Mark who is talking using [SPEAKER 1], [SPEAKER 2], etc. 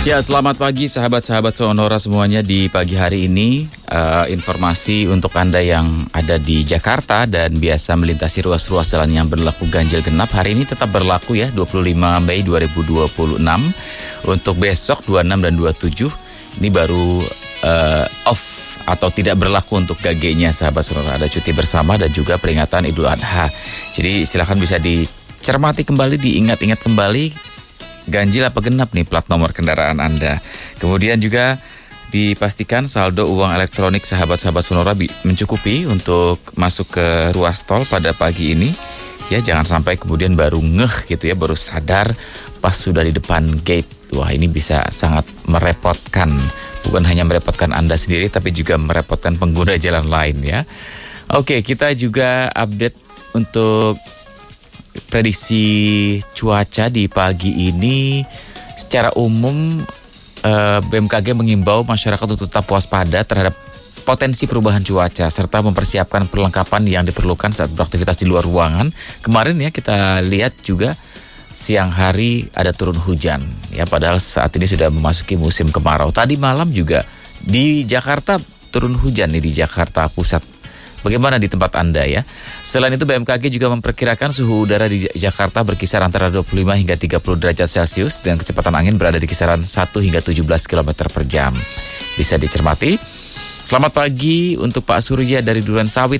[SPEAKER 1] Ya, selamat pagi sahabat-sahabat Sonora semuanya di pagi hari ini. Informasi untuk Anda yang ada di Jakarta dan biasa melintasi ruas-ruas jalan yang berlaku ganjil genap. Hari ini tetap berlaku ya, 25 Mei 2026. Untuk besok 26 dan 27, ini baru off atau tidak berlaku untuk GG-nya sahabat Sonora. Ada cuti bersama dan juga peringatan Idul Adha. Jadi silakan bisa dicermati kembali, diingat-ingat kembali. Ganjil apa genap nih plat nomor kendaraan Anda. Kemudian juga dipastikan saldo uang elektronik sahabat-sahabat Sonora mencukupi untuk masuk ke ruas tol pada pagi ini. Ya, jangan sampai kemudian baru ngeh gitu ya, baru sadar pas sudah di depan gate. Wah, ini bisa sangat merepotkan. Bukan hanya merepotkan Anda sendiri, tapi juga merepotkan pengguna jalan lain ya. Oke, kita juga update untuk prediksi cuaca di pagi ini. Secara umum BMKG mengimbau masyarakat untuk tetap waspada terhadap potensi perubahan cuaca serta mempersiapkan perlengkapan yang diperlukan saat beraktivitas di luar ruangan. Kemarin ya kita lihat juga siang hari ada turun hujan ya, padahal saat ini sudah memasuki musim kemarau. Tadi malam juga di Jakarta turun hujan nih, di Jakarta Pusat. Bagaimana di tempat Anda ya? Selain itu BMKG juga memperkirakan suhu udara di Jakarta berkisar antara 25 hingga 30 derajat Celcius dan kecepatan angin berada di kisaran 1 hingga 17 km per jam. Bisa dicermati. Selamat pagi untuk Pak Surya dari Durensawit.